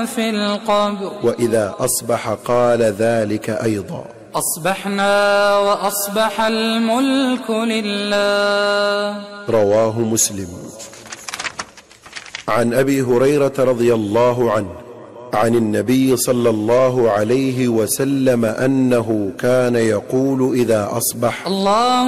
في القبر. وإذا أصبح قال ذلك أيضا. أصبحنا وأصبح الملك لله. رواه مسلم. عن أبي هريرة رضي الله عنه عن النبي صلى الله عليه وسلم أنه كان يقول إذا أصبح: الله